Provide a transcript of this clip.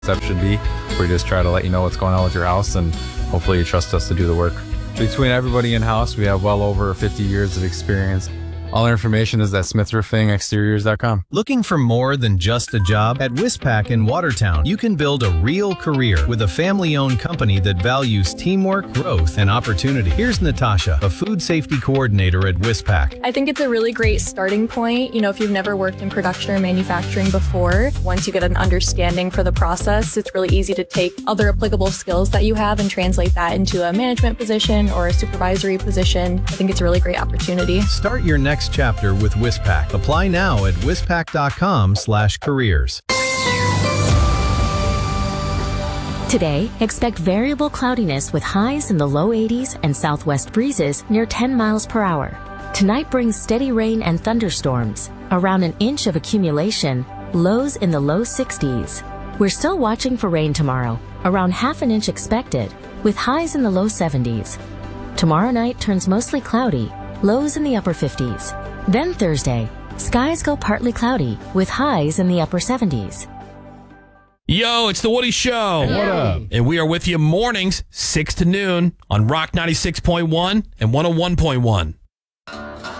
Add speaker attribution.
Speaker 1: step should be. We just try to let you know what's going on with your house, and hopefully you trust us to do the work. Between everybody in-house, we have well over 50 years of experience. All our information is at smithroofingexteriors.com.
Speaker 2: Looking for more than just a job? At Wispac in Watertown, you can build a real career with a family-owned company that values teamwork, growth, and opportunity. Here's Natasha, a food safety coordinator at Wispac.
Speaker 3: I think it's a really great starting point. If you've never worked in production or manufacturing before, once you get an understanding for the process, it's really easy to take other applicable skills that you have and translate that into a management position or a supervisory position. I think it's a really great opportunity.
Speaker 2: Start your next chapter with Wispac. Apply now at wispac.com/careers.
Speaker 4: Today, expect variable cloudiness with highs in the low 80s and southwest breezes near 10 miles per hour. Tonight brings steady rain and thunderstorms, around an inch of accumulation, lows in the low 60s. We're still watching for rain tomorrow, around half an inch expected, with highs in the low 70s. Tomorrow night turns mostly cloudy, lows in the upper 50s. Then Thursday, skies go partly cloudy with highs in the upper 70s.
Speaker 5: Yo, it's the Woody Show.
Speaker 6: What up?
Speaker 5: And we are with you mornings, 6 to noon on Rock 96.1 and 101.1.